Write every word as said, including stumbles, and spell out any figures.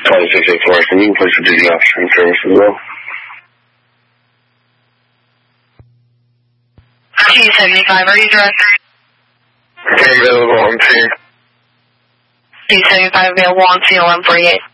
twenty-six eight four, can you push the duty officer in service as well? T seventy-five, are you direct? Okay, available on T. T seventy-five available on C L M forty-eight.